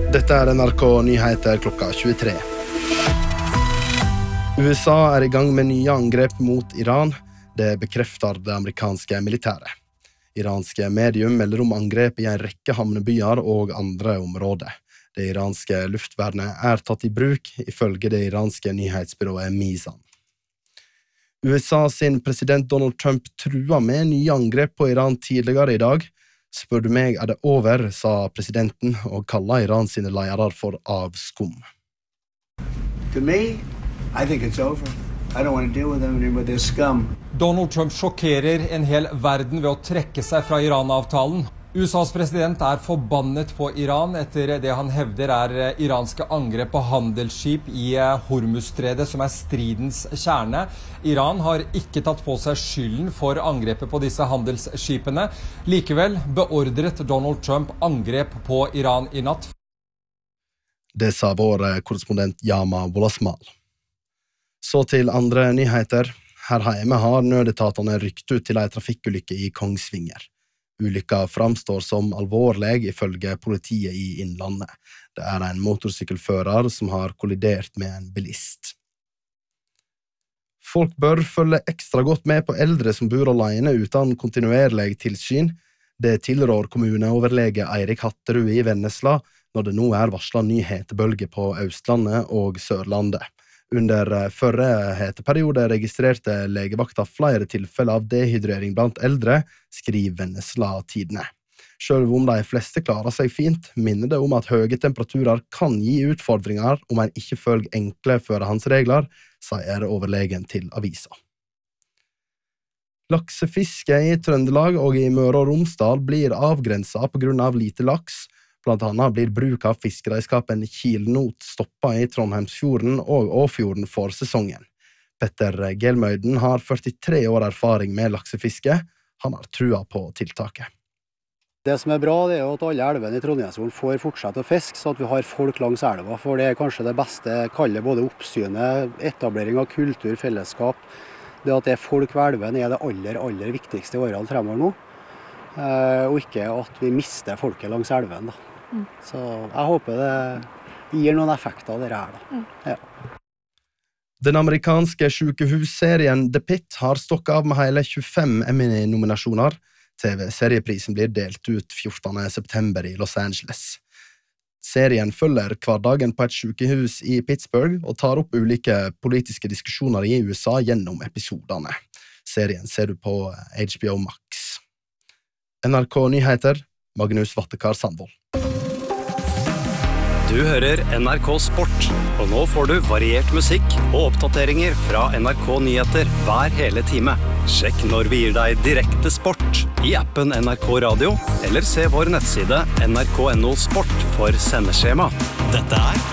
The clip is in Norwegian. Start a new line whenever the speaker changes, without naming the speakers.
Dette NRK Nyheter klokka 23. USA i gang med nye angrep mot Iran. Det bekrefter det amerikanske militæret. Iranske medium melder om angrep i en rekke havnebyer og andre områder. Det iranske luftvernet tatt i bruk, ifølge det iranske nyhetsbyrået Mizan. USA sin president Donald Trump trua med nye angrep på Iran tidligere i dag. Spør du meg det over, sa presidenten, og kallet Iran sine ledere for avskum.
To me, I think it's over. I don't want to deal with them anymore, they're scum.
Donald Trump sjokkerer en hel verden ved å trekke seg fra Iran-avtalen. USAs president forbannet på Iran etter det han hevder iranske angrep på handelsskip i Hormuzstredet, som stridens kjerne. Iran har ikke tatt på seg skylden for angrepet på disse handelsskipene. Likevel beordret Donald Trump angrep på Iran i natt.
Det sa vår korrespondent Yama Wolasmal. Så til andre nyheter. Her hjemme har nødetatene rykt ut til en trafikkulykke i Kongsvinger. Ulykka framstår som alvorlig ifølge politiet i Innlandet. Det en motorsykkelfører som har kollidert med en bilist. Folk bør følge ekstra godt med på eldre som bor alene uten kontinuerlig tilsyn. Det tilrår kommuneoverlege Eirik Hatterud i Vennesla når det nå varslet ny hetebølge på Østlandet og Sørlandet. Under forrige heteperiode registrerte legevakta flere tilfeller av dehydrering blant eldre, skriver Vennesla Tidene. Selv om de fleste klarer seg fint, minner det om at høye temperaturer kan gi utfordringer om en ikke følger enkle førehandsregler, sier overlegen til avisa. Laksefiske i Trøndelag og i Møre og Romsdal blir avgrenset på grunn av lite laks. Blant annet blir bruk av fiskeredskapen kilnot stoppet i Trondheimsfjorden og Åfjorden for sesongen. Petter Gelmøyden har 43 år erfaring med laksefiske. Han har trua på tiltaket.
Det som bra, det jo at alle elvene i Trondheimsfjorden får fortsette å fiske, så at vi har folk langs elva. For det kanskje det beste kallet både oppsynet, etablering av kultur, fellesskap. Det at det folk ved elven det aller viktigste i årene fremover nå. Og ikke at vi mister folket langs elven da. Så jeg håper det gir noen effekter av det her da. Ja.
Den amerikanske sykehusserien The Pit har stokket av med hele 25 Emmy-nominasjoner. TV-serieprisen blir delt ut 14. september i Los Angeles. Serien følger hverdagen på et sykehus i Pittsburgh og tar opp ulike politiske diskusjoner i USA gjennom episodene. Serien ser du på HBO Max. NRK Nyheter, Magnus Vattekar Sandvold.
Du hører NRK Sport, og nå får du variert musikk og oppdateringer fra NRK Nyheter hver hele time. Sjekk når vi gir deg direkte sport i appen NRK Radio, eller se vår nettside nrk.no sport for sendeskjema. Dette